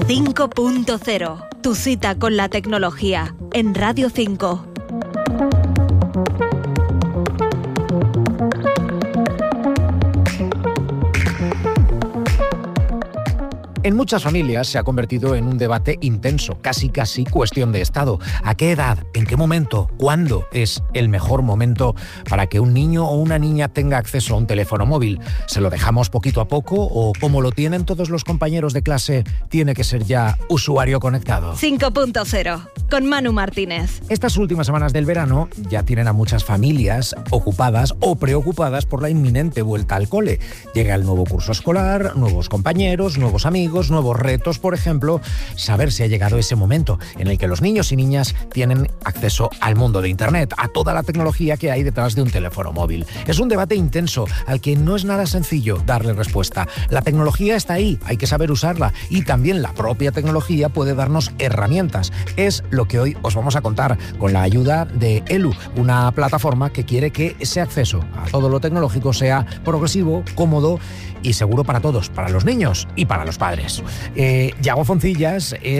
5.0, tu cita con la tecnología, en Radio 5. En muchas familias se ha convertido en un debate intenso, casi cuestión de estado. ¿A qué edad? ¿En qué momento? ¿Cuándo es el mejor momento para que un niño o una niña tenga acceso a un teléfono móvil? ¿Se lo dejamos poquito a poco o, como lo tienen todos los compañeros de clase, tiene que ser ya usuario conectado? 5.0, con Manu Martínez. Estas últimas semanas del verano ya tienen a muchas familias ocupadas o preocupadas por la inminente vuelta al cole. Llega el nuevo curso escolar, nuevos compañeros, nuevos amigos, nuevos retos, por ejemplo, saber si ha llegado ese momento en el que los niños y niñas tienen acceso al mundo de Internet, a toda la tecnología que hay detrás de un teléfono móvil. Es un debate intenso al que no es nada sencillo darle respuesta. La tecnología está ahí, hay que saber usarla, y también la propia tecnología puede darnos herramientas. Es lo que hoy os vamos a contar con la ayuda de Elu, una plataforma que quiere que ese acceso a todo lo tecnológico sea progresivo, cómodo y seguro para todos, para los niños y para los padres. Yago Foncillas